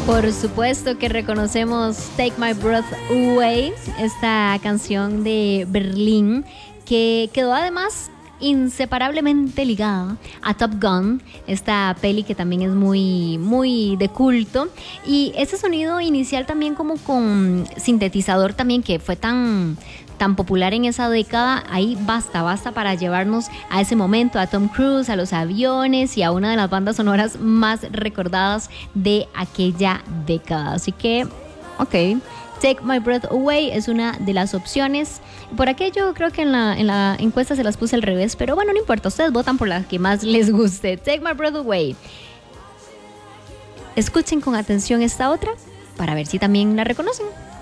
Por supuesto que reconocemos Take My Breath Away, esta canción de Berlín, que quedó además inseparablemente ligada a Top Gun, esta peli que también es muy de culto, y ese sonido inicial también como con sintetizador también que fue tan popular en esa década, ahí basta para llevarnos a ese momento, a Tom Cruise, a los aviones y a una de las bandas sonoras más recordadas de aquella década. Así que, ok, Take My Breath Away es una de las opciones. Por aquello creo que en la encuesta se las puse al revés, pero bueno, no importa, ustedes votan por la que más les guste. Take My Breath Away. Escuchen con atención esta otra para ver si también la reconocen.